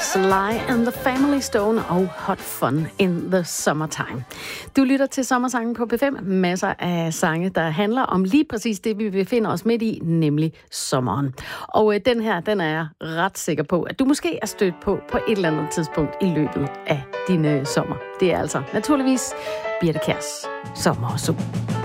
Sly and the Family Stone og Hot Fun in the Summertime. Du lytter til Sommersangen på P5. Masser af sange, der handler om lige præcis det, vi befinder os midt i, nemlig sommeren. Og den her, den er jeg ret sikker på, at du måske er stødt på et eller andet tidspunkt i løbet af din sommer. Det er altså naturligvis Birthe Kjærs Sommer og Sol.